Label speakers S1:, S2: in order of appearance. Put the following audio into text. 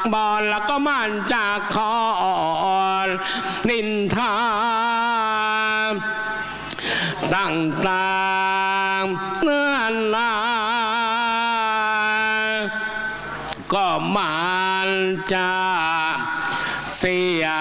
S1: บอลแล้วก็มันจากคอนนินทาต่างๆเนื้อลาก็มันจะเสีย